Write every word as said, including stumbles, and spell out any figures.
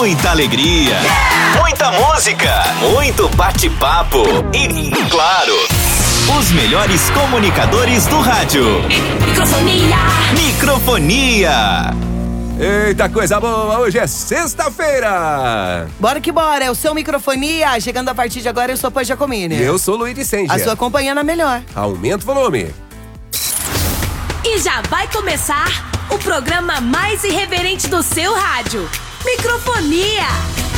muita alegria, muita música, muito bate-papo e, claro, os melhores comunicadores do rádio. Microfonia. Microfonia. Eita, coisa boa! Hoje é sexta-feira! Bora que bora, é o seu Microfonia. Chegando a partir de agora, eu sou Pães Jacomini. E eu sou Luiz Vicente. A sua companhia na melhor. Aumenta o volume. E já vai começar o programa mais irreverente do seu rádio. Microfonia.